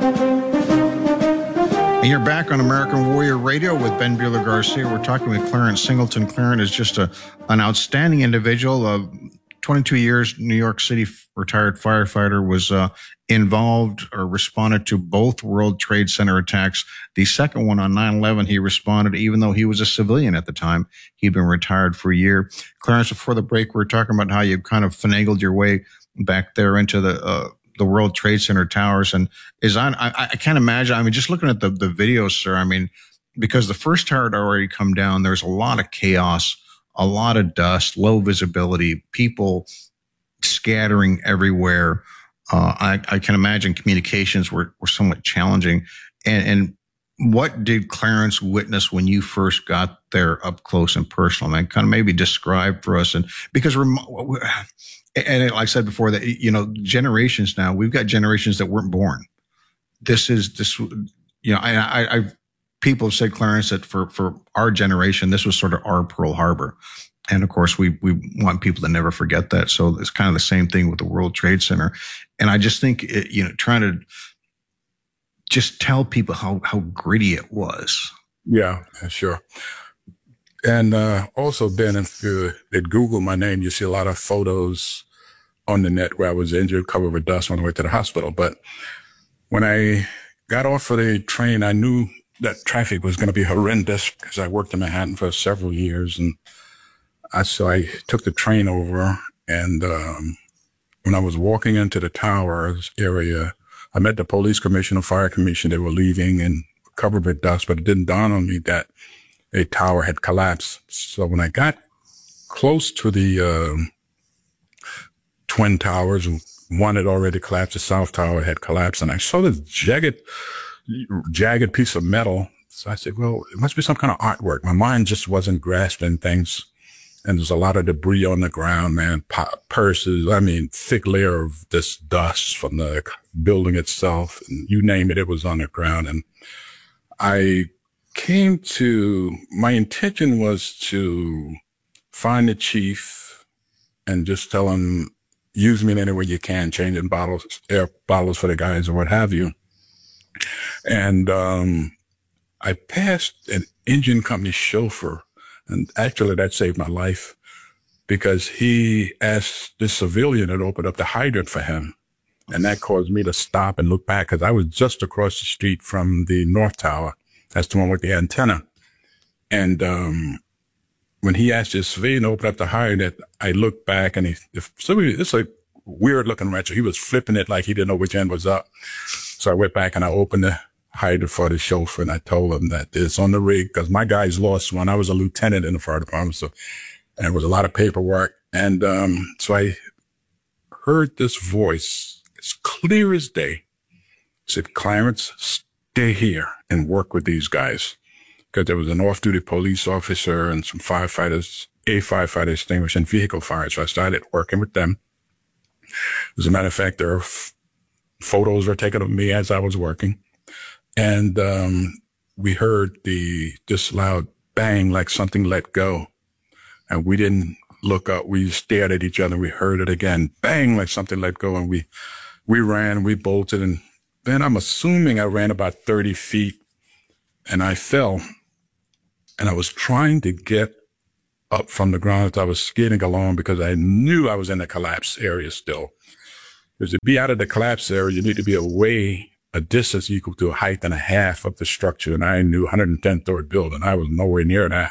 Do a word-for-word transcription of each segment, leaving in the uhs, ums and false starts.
And you're back on American Warrior Radio with Ben Bueller Garcia. We're talking with Clarence Singleton. Clarence is just a an outstanding individual. Uh, twenty-two years, New York City retired firefighter, was uh, involved or responded to both World Trade Center attacks. The second one on nine eleven, he responded, even though he was a civilian at the time. He'd been retired for a year. Clarence, before the break, we were talking about how you kind of finagled your way back there into the uh, the World Trade Center towers. And is on, I, I can't imagine, I mean, just looking at the, the videos, sir, I mean, because the first tower had already come down, there's a lot of chaos, a lot of dust, low visibility, people scattering everywhere. Uh, I, I can imagine communications were, were somewhat challenging. And, and what did Clarence witness when you first got there up close and personal? Man, kind of maybe describe for us. And because we're, and like I said before, that, you know, generations now, we've got generations that weren't born. This is this, you know, I, I, I people have said, Clarence, that for, for our generation, this was sort of our Pearl Harbor. And of course, we, we want people to never forget that. So it's kind of the same thing with the World Trade Center. And I just think, it, you know, trying to just tell people how, how gritty it was. Yeah, sure. And uh, also, Ben, if you did Google my name, you see a lot of photos on the net where I was injured, covered with dust on the way to the hospital. But when I got off of the train, I knew that traffic was going to be horrendous because I worked in Manhattan for several years. And I, so I took the train over. And um, when I was walking into the towers area, I met the police commissioner, fire commission. They were leaving and covered with dust, but it didn't dawn on me that a tower had collapsed. So when I got close to the uh, Twin Towers, one had already collapsed, the South Tower had collapsed, and I saw this jagged, jagged piece of metal. So I said, well, it must be some kind of artwork. My mind just wasn't grasping things. And there's a lot of debris on the ground, man, purses, I mean, thick layer of this dust from the building itself. And you name it, it was on the ground. And I came to, my intention was to find the chief and just tell him, use me in any way you can, changing bottles, air bottles for the guys or what have you. And um I passed an engine company chauffeur, and actually that saved my life because he asked this civilian to open up the hydrant for him. And that caused me to stop and look back because I was just across the street from the North Tower. That's the one with the antenna. And um when he asked this civilian to open up the hydrant, I looked back and he, if somebody, it's a weird looking wrench. He was flipping it like he didn't know which end was up. So I went back and I opened the hydrant for the chauffeur and I told him that it's on the rig because my guys lost one. I was a lieutenant in the fire department. So, and there was a lot of paperwork. And, um, so I heard this voice as clear as day. It said, Clarence, stay here and work with these guys. Because there was an off-duty police officer and some firefighters, a firefighter extinguishing vehicle fires. So I started working with them. As a matter of fact, there are f- photos were taken of me as I was working. And um we heard the this loud bang, like something let go. And we didn't look up. We stared at each other. We heard it again, bang, like something let go. And we we ran, we bolted. And then I'm assuming I ran about thirty feet and I fell. And I was trying to get up from the ground as I was skidding along because I knew I was in the collapse area still. Because to be out of the collapse area, you need to be away a distance equal to a height and a half of the structure. And I knew one hundred tenth third building. I was nowhere near that.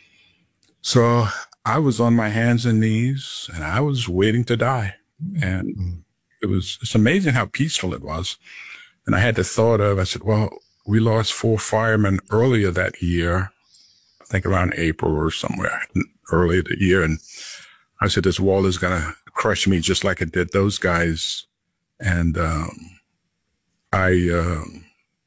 So I was on my hands and knees and I was waiting to die. And mm-hmm. it was, it's amazing how peaceful it was. And I had the thought of, I said, well, we lost four firemen earlier that year. I think around April or somewhere earlier the year. And I said, this wall is going to crush me just like it did those guys. And, um, I, um,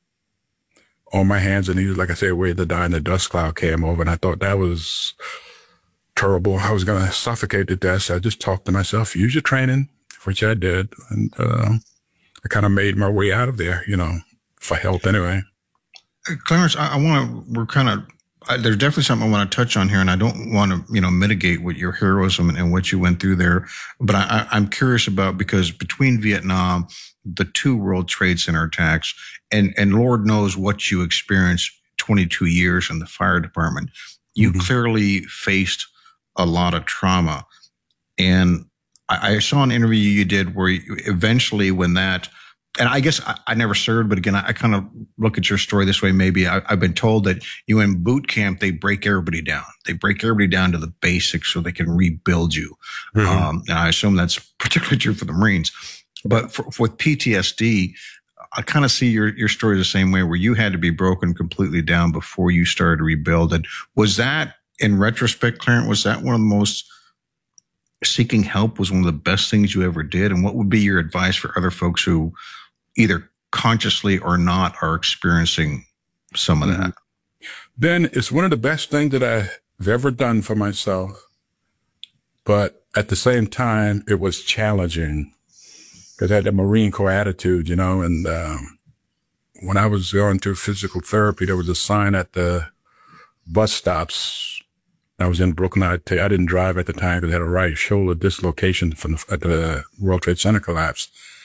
on my hands and knees, like I said, waited to die, and the dust cloud came over. And I thought that was terrible. I was going to suffocate to death. So I just talked to myself, use your training, which I did. And, uh, I kind of made my way out of there, you know, for help anyway. Clarence, I, I want to, we're kind of Uh, there's definitely something I want to touch on here, and I don't want to, you know, mitigate what your heroism and, and what you went through there. But I, I, I'm curious about, because between Vietnam, the two World Trade Center attacks, and and Lord knows what you experienced twenty-two years in the fire department, you mm-hmm. clearly faced a lot of trauma. And I, I saw an interview you did where you, eventually when that, and I guess I, I never served, but again, I, I kind of look at your story this way. Maybe I, I've been told that you in boot camp, they break everybody down. They break everybody down to the basics so they can rebuild you. Mm-hmm. Um, and I assume that's particularly true for the Marines. But for, for with P T S D, I kind of see your, your story the same way, where you had to be broken completely down before you started to rebuild. And was that, in retrospect, Clarence, was that one of the most, seeking help was one of the best things you ever did? And what would be your advice for other folks who either consciously or not are experiencing some of that? Mm-hmm. Ben, it's one of the best things that I've ever done for myself. But at the same time, it was challenging because I had the Marine Corps attitude, you know, and um, when I was going through physical therapy, there was a sign at the bus stops. I was in Brooklyn. I, I didn't drive at the time because I had a right shoulder dislocation from the, at the World Trade Center collapse.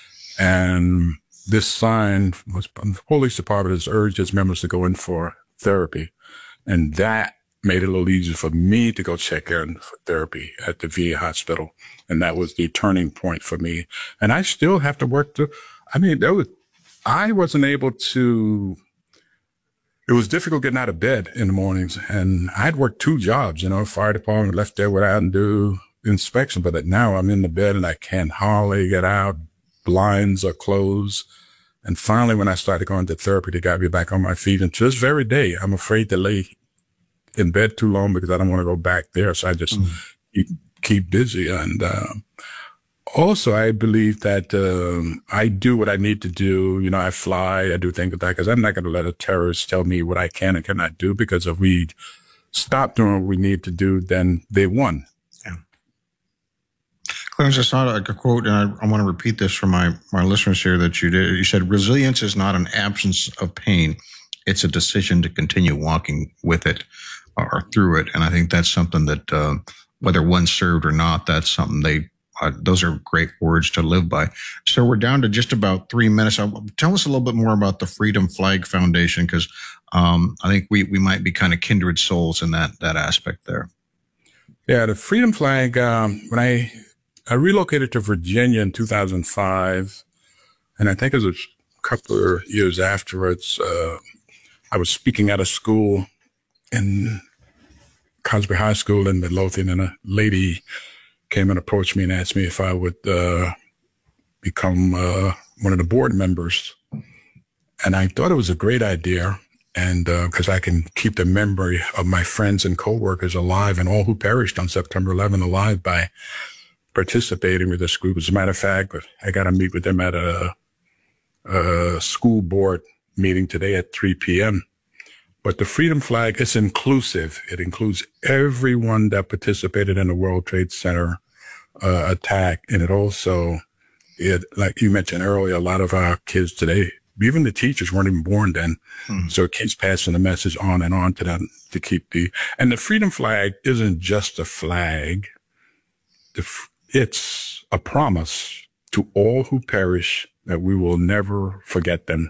And this sign was, the police department has urged its members to go in for therapy. And that made it a little easier for me to go check in for therapy at the V A hospital. And that was the turning point for me. And I still have to work to, I mean, there was, I wasn't able to, it was difficult getting out of bed in the mornings. And I'd worked two jobs, you know, fire department, left there without and do inspection. But now I'm in the bed and I can't hardly get out. Blinds are closed. And finally, when I started going to therapy, they got me back on my feet. And to this very day, I'm afraid to lay in bed too long because I don't want to go back there. So I just mm. keep, keep busy. And, uh, also, I believe that, um, I do what I need to do. You know, I fly, I do things like that, because I'm not going to let a terrorist tell me what I can and cannot do, because if we stop doing what we need to do, then they won. Yeah. Clarence, I saw a quote, and I, I want to repeat this for my, my listeners here that you did. You said, resilience is not an absence of pain. It's a decision to continue walking with it or through it. And I think that's something that, uh, whether one served or not, that's something they, Uh, those are great words to live by. So we're down to just about three minutes. Uh, tell us a little bit more about the Freedom Flag Foundation, because um, I think we, we might be kind of kindred souls in that that aspect there. Yeah, the Freedom Flag, um, when I, I relocated to Virginia in two thousand five, and I think it was a couple of years afterwards, uh, I was speaking at a school in Cosby High School in Midlothian, and a lady came and approached me and asked me if I would uh, become uh, one of the board members. And I thought it was a great idea, and because uh, I can keep the memory of my friends and coworkers alive and all who perished on September eleventh alive by participating with this group. As a matter of fact, I got to meet with them at a, a school board meeting today at three p.m. But the Freedom Flag is inclusive. It includes everyone that participated in the World Trade Center uh, attack. And it also, it like you mentioned earlier, a lot of our kids today, even the teachers weren't even born then. Hmm. So it keeps passing the message on and on to them to keep the, and the Freedom Flag isn't just a flag. The, it's a promise to all who perish that we will never forget them.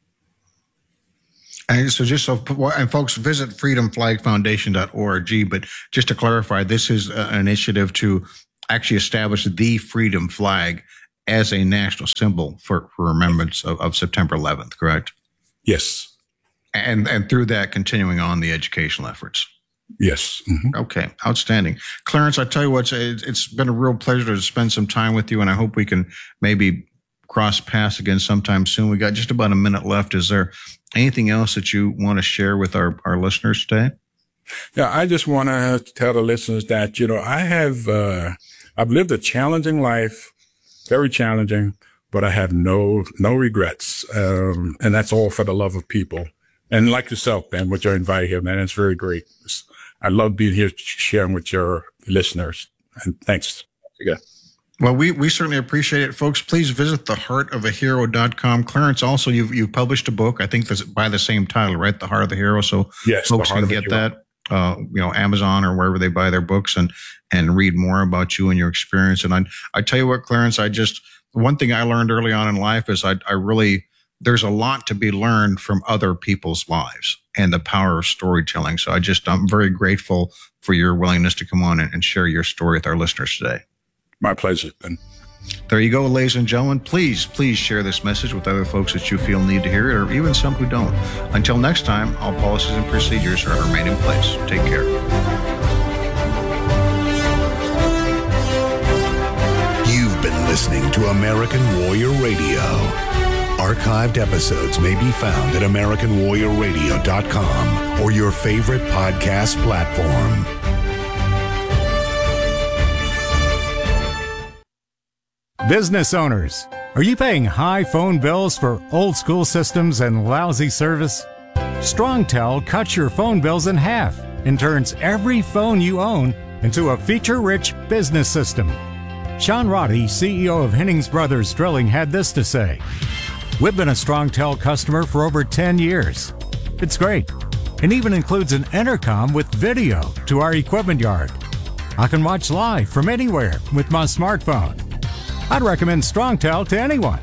And so just so, and folks, visit freedom flag foundation dot org. But just to clarify, this is an initiative to actually establish the freedom flag as a national symbol for, for remembrance of, of September eleventh, correct? Yes. And, and through that, continuing on the educational efforts. Yes. Mm-hmm. Okay. Outstanding. Clarence, I tell you what, it's been a real pleasure to spend some time with you, and I hope we can maybe cross paths again sometime soon. We got just about a minute left. Is there anything else that you want to share with our, our listeners today? Yeah, I just want to tell the listeners that, you know, I have, uh, I've lived a challenging life, very challenging, but I have no, no regrets. Um, and that's all for the love of people. And like yourself, Ben, what you're invited here, man, it's very great. It's, I love being here sharing with your listeners. And thanks again. Well, we, we certainly appreciate it, folks. Please visit the heart of a hero dot com. Clarence, also, you've, you've published a book, I think that's by the same title, right? The Heart of the Hero. So yes, folks can get that, uh, you know, Amazon or wherever they buy their books and, and read more about you and your experience. And I, I tell you what, Clarence, I just, one thing I learned early on in life is I, I really, there's a lot to be learned from other people's lives and the power of storytelling. So I just, I'm very grateful for your willingness to come on and, and share your story with our listeners today. My pleasure. And there you go, ladies and gentlemen. Please, please share this message with other folks that you feel need to hear it, or even some who don't. Until next time, all policies and procedures are to remain in place. Take care. You've been listening to American Warrior Radio. Archived episodes may be found at American Warrior Radio dot com or your favorite podcast platform. Business owners, are you paying high phone bills for old school systems and lousy service? StrongTel cuts your phone bills in half and turns every phone you own into a feature-rich business system. Sean Roddy, C E O of Hennings Brothers Drilling, had this to say: "We've been a StrongTel customer for over ten years. It's great, and even includes an intercom with video to our equipment yard. I can watch live from anywhere with my smartphone. I'd recommend StrongTel to anyone.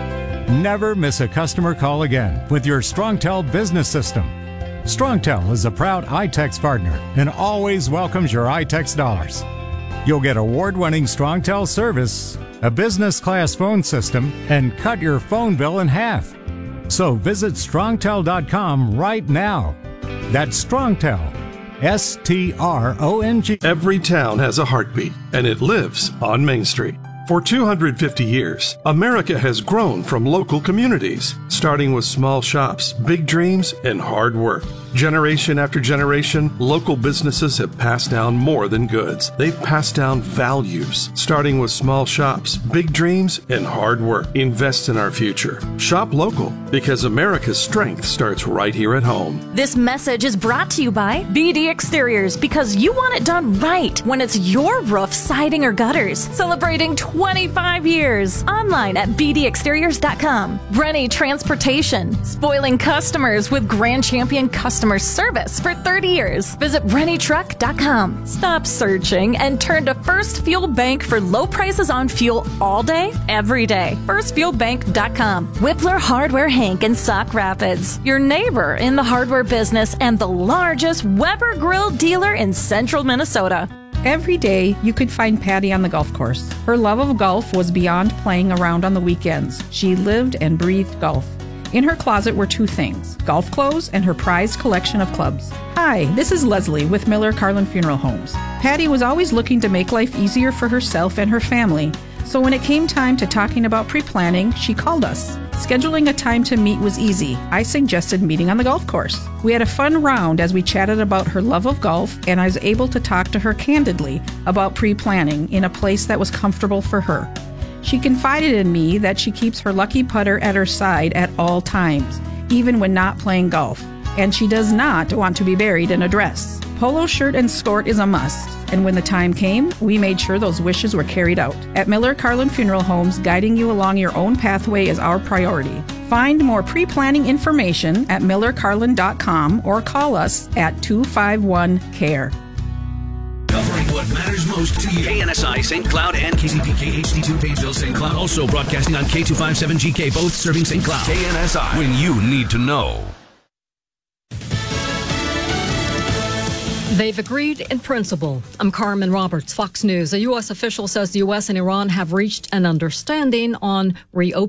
Never miss a customer call again with your StrongTel business system. StrongTel is a proud iTex partner and always welcomes your iTex dollars. You'll get award-winning StrongTel service, a business-class phone system, and cut your phone bill in half. So visit strongtel dot com right now. That's StrongTel, S T R O N G. Every town has a heartbeat, and it lives on Main Street. For two hundred fifty years, America has grown from local communities, starting with small shops, big dreams, and hard work. Generation after generation, local businesses have passed down more than goods. They've passed down values, starting with small shops, big dreams, and hard work. Invest in our future. Shop local, because America's strength starts right here at home. This message is brought to you by B D Exteriors, because you want it done right when it's your roof, siding, or gutters. Celebrating twenty-five years. Online at b d exteriors dot com. Rennie Transportation, spoiling customers with Grand Champion Customer Service for thirty years. Visit rennie truck dot com. Stop searching and turn to First Fuel Bank for low prices on fuel all day, every day. first fuel bank dot com. Whippler Hardware Hank in Sauk Rapids, your neighbor in the hardware business and the largest Weber Grill dealer in central Minnesota. Every day, you could find Patty on the golf course. Her love of golf was beyond playing around on the weekends. She lived and breathed golf. In her closet were two things: golf clothes and her prized collection of clubs. Hi, this is Leslie with Miller Carlin Funeral Homes. Patty was always looking to make life easier for herself and her family. So when it came time to talking about pre-planning, she called us. Scheduling a time to meet was easy. I suggested meeting on the golf course. We had a fun round as we chatted about her love of golf, and I was able to talk to her candidly about pre-planning in a place that was comfortable for her. She confided in me that she keeps her lucky putter at her side at all times, even when not playing golf, and she does not want to be buried in a dress. Polo shirt and skirt is a must, and when the time came, we made sure those wishes were carried out. At Miller Carlin Funeral Homes, guiding you along your own pathway is our priority. Find more pre-planning information at miller carlin dot com or call us at two five one C A R E. Covering what matters most to you. K N S I Saint Cloud and K C P K H D two Painesville Saint Cloud. Also broadcasting on K two fifty-seven G K, both serving Saint Cloud. K N S I, when you need to know. They've agreed in principle. I'm Carmen Roberts, Fox News. A U S official says the U S and Iran have reached an understanding on reopening